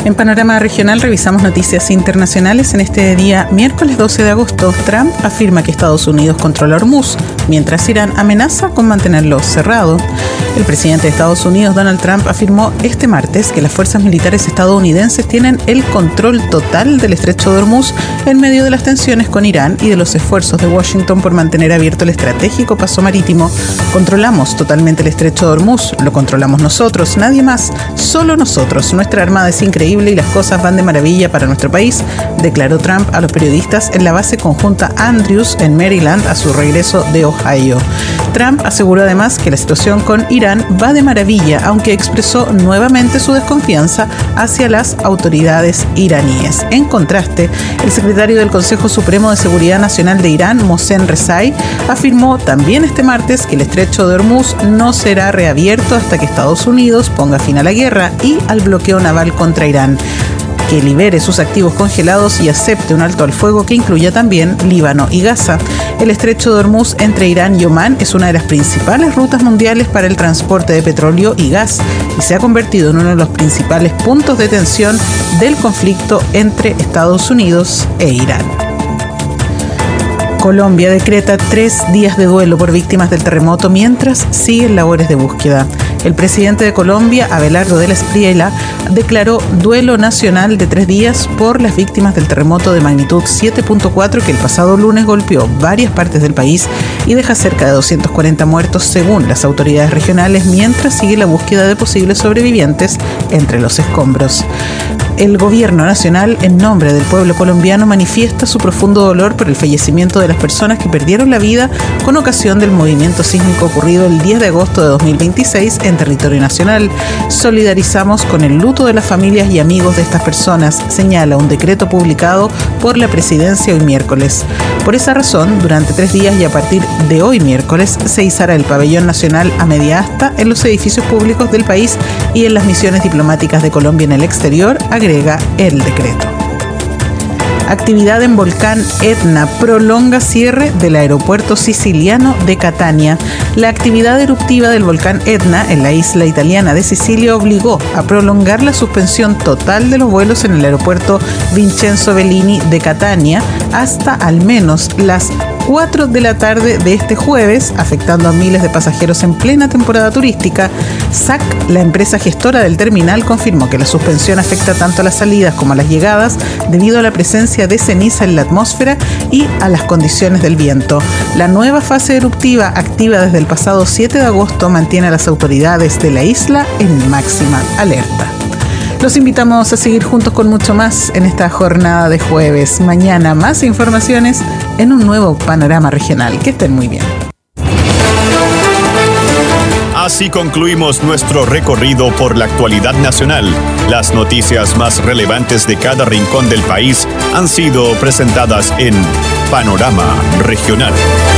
En Panorama Regional revisamos noticias internacionales. En este día, miércoles 12 de agosto, Trump afirma que Estados Unidos controla Hormuz, mientras Irán amenaza con mantenerlo cerrado. El presidente de Estados Unidos, Donald Trump, afirmó este martes que las fuerzas militares estadounidenses tienen el control total del estrecho de Hormuz en medio de las tensiones con Irán y de los esfuerzos de Washington por mantener abierto el estratégico paso marítimo. Controlamos totalmente el estrecho de Hormuz, lo controlamos nosotros, nadie más, solo nosotros. Nuestra armada es increíble y las cosas van de maravilla para nuestro país, declaró Trump a los periodistas en la base conjunta Andrews en Maryland a su regreso de Ohio. Trump aseguró además que la situación con Irán va de maravilla, aunque expresó nuevamente su desconfianza hacia las autoridades iraníes. En contraste, el secretario del Consejo Supremo de Seguridad Nacional de Irán, Mohsen Rezai, afirmó también este martes que el estrecho de Hormuz no será reabierto hasta que Estados Unidos ponga fin a la guerra y al bloqueo naval contra Irán, que libere sus activos congelados y acepte un alto al fuego que incluya también Líbano y Gaza. El estrecho de Hormuz entre Irán y Omán es una de las principales rutas mundiales para el transporte de petróleo y gas y se ha convertido en uno de los principales puntos de tensión del conflicto entre Estados Unidos e Irán. Colombia decreta 3 días de duelo por víctimas del terremoto mientras siguen labores de búsqueda. El presidente de Colombia, Abelardo de la Espriella, declaró duelo nacional de 3 días por las víctimas del terremoto de magnitud 7.4 que el pasado lunes golpeó varias partes del país y deja cerca de 240 muertos según las autoridades regionales, mientras sigue la búsqueda de posibles sobrevivientes entre los escombros. El gobierno nacional, en nombre del pueblo colombiano, manifiesta su profundo dolor por el fallecimiento de las personas que perdieron la vida con ocasión del movimiento sísmico ocurrido el 10 de agosto de 2026 en territorio nacional. Solidarizamos con el luto de las familias y amigos de estas personas, señala un decreto publicado por la presidencia hoy miércoles. Por esa razón, durante 3 días y a partir de hoy miércoles, se izará el pabellón nacional a media asta en los edificios públicos del país y en las misiones diplomáticas de Colombia en el exterior, agrega el decreto. Actividad en volcán Etna prolonga cierre del aeropuerto siciliano de Catania. La actividad eruptiva del volcán Etna en la isla italiana de Sicilia obligó a prolongar la suspensión total de los vuelos en el aeropuerto Vincenzo Bellini de Catania hasta al menos las 4 de la tarde de este jueves, afectando a miles de pasajeros en plena temporada turística. SAC, la empresa gestora del terminal, confirmó que la suspensión afecta tanto a las salidas como a las llegadas debido a la presencia de ceniza en la atmósfera y a las condiciones del viento. La nueva fase eruptiva, activa desde el pasado 7 de agosto, mantiene a las autoridades de la isla en máxima alerta. Los invitamos a seguir juntos con mucho más en esta jornada de jueves. Mañana más informaciones en un nuevo Panorama Regional. Que estén muy bien. Así concluimos nuestro recorrido por la actualidad nacional. Las noticias más relevantes de cada rincón del país han sido presentadas en Panorama Regional.